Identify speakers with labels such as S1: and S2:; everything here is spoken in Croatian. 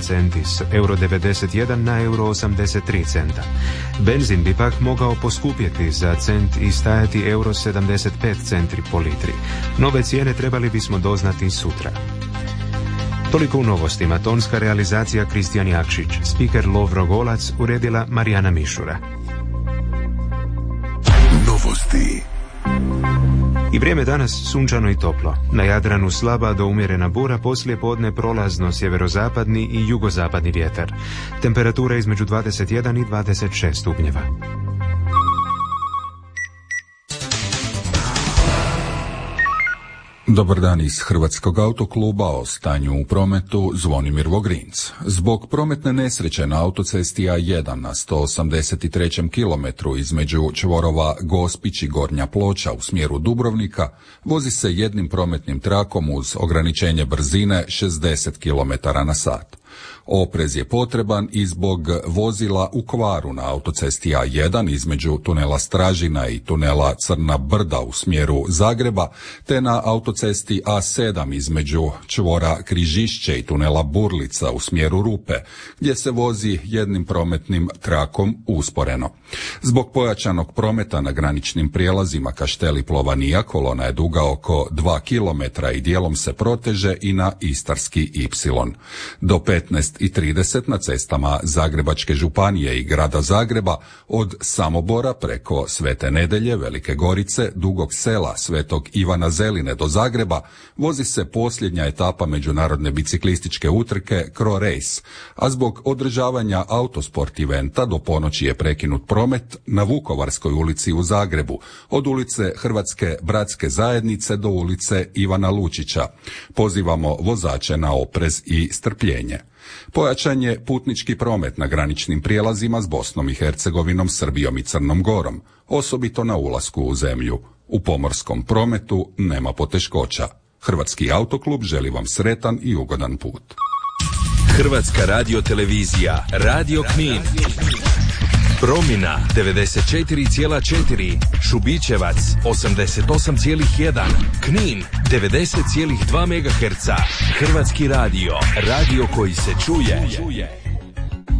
S1: centi s euro 91 na euro 83 centa. Benzin bi pak mogao poskupjeti za cent i stajati euro 75 centi po litri. Nove cijene trebali bismo doznati sutra. Toliko u novostima. Tonska realizacija Kristijan Jakšić, spiker Lovro Golac, uredila Marijana Mišura.
S2: Novosti.
S1: I vrijeme danas sunčano i toplo. Na Jadranu slaba do umjerena bura, poslije podne prolazno sjeverozapadni i jugozapadni vjetar. Temperatura između 21 i 26 stupnjeva.
S2: Dobar dan iz Hrvatskog autokluba, o stanju u prometu Zvonimir Vogrinc. Zbog prometne nesreće na autocesti A1 na 183. kilometru između čvorova Gospić i Gornja Ploča u smjeru Dubrovnika vozi se jednim prometnim trakom uz ograničenje brzine 60 km/h. Oprez je potreban i zbog vozila u kvaru na autocesti A1 između tunela Stražina i tunela Crna Brda u smjeru Zagreba, te na autocesti A7 između čvora Križišće i tunela Burlica u smjeru Rupe, gdje se vozi jednim prometnim trakom usporeno. Zbog pojačanog prometa na graničnim prijelazima Kašteli Plovanija kolona je duga oko 2 km i dijelom se proteže i na Istarski Y. Do 15:30 na cestama Zagrebačke županije i grada Zagreba od Samobora preko Svete Nedelje, Velike Gorice, Dugog Sela, Svetog Ivana Zeline do Zagreba vozi se posljednja etapa međunarodne biciklističke utrke Cro Race, a zbog održavanja autosport eventa do ponoći je prekinut promet na Vukovarskoj ulici u Zagrebu, od ulice Hrvatske bratske zajednice do ulice Ivana Lučića. Pozivamo vozače na oprez i strpljenje. Pojačan je putnički promet na graničnim prijelazima s Bosnom i Hercegovinom, Srbijom i Crnom Gorom, osobito na ulasku u zemlju. U pomorskom prometu nema poteškoća. Hrvatski autoklub želi vam sretan i ugodan put.
S3: Hrvatska radiotelevizija, Radio Knin. Promina 94,4, Šubićevac 88,1, Knin 90,2 MHz. Hrvatski radio, radio koji se čuje.